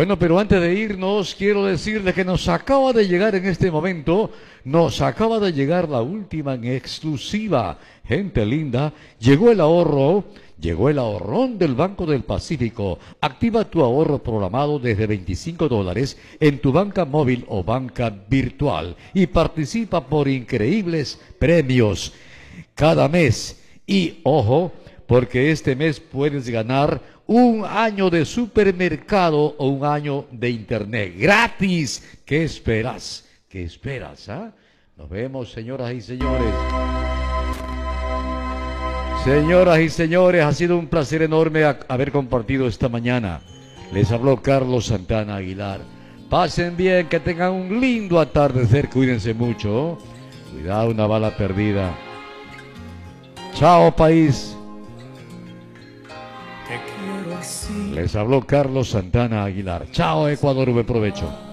Bueno, pero antes de irnos, quiero decirles que nos acaba de llegar en este momento, nos acaba de llegar la última en exclusiva. Gente linda, llegó el ahorro, llegó el ahorrón del Banco del Pacífico. Activa tu ahorro programado desde $25 en tu banca móvil o banca virtual y participa por increíbles premios cada mes. Y ojo, porque este mes puedes ganar un año de supermercado o un año de internet gratis. ¿Qué esperas? ¿Qué esperas? ¿Ah? Nos vemos, señoras y señores. Señoras y señores, ha sido un placer enorme haber compartido esta mañana. Les habló Carlos Santana Aguilar. Pasen bien, que tengan un lindo atardecer, cuídense mucho. Cuidado, una bala perdida. Chao, país. Les habló Carlos Santana Aguilar. Chao, Ecuador, buen provecho.